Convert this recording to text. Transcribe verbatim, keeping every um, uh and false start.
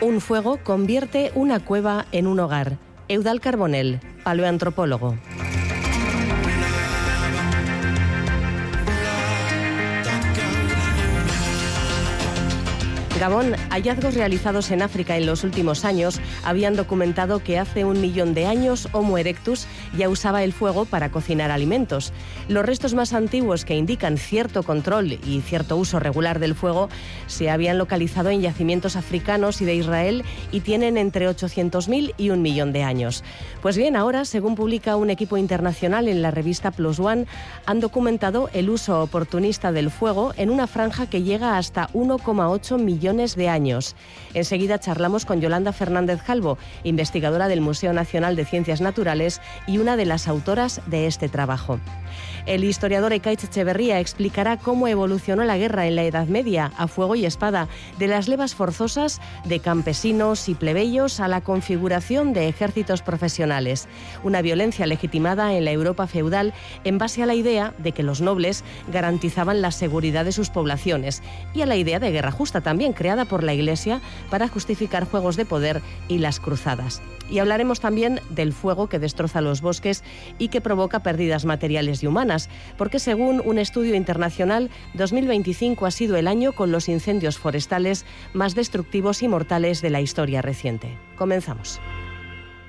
Un fuego convierte una cueva en un hogar. Eudald Carbonell, paleoantropólogo. Gabón, hallazgos realizados en África en los últimos años habían documentado que hace un millón de años Homo erectus ya usaba el fuego para cocinar alimentos. Los restos más antiguos que indican cierto control y cierto uso regular del fuego se habían localizado en yacimientos africanos y de Israel y tienen entre ochocientos mil y un millón de años. Pues bien, ahora, según publica un equipo internacional en la revista Plus One, han documentado el uso oportunista del fuego en una franja que llega hasta uno coma ocho millones de años. Enseguida charlamos con Yolanda Fernández Calvo, investigadora del Museo Nacional de Ciencias Naturales y una de las autoras de este trabajo. El historiador Ekaitz Etxeberria explicará cómo evolucionó la guerra en la Edad Media a fuego y espada, de las levas forzosas de campesinos y plebeyos a la configuración de ejércitos profesionales, una violencia legitimada en la Europa feudal en base a la idea de que los nobles garantizaban la seguridad de sus poblaciones y a la idea de guerra justa también creada por la Iglesia para justificar juegos de poder y las cruzadas. Y hablaremos también del fuego que destroza los bosques y que provoca pérdidas materiales y humanas, porque según un estudio internacional, dos mil veinticinco ha sido el año con los incendios forestales más destructivos y mortales de la historia reciente. Comenzamos.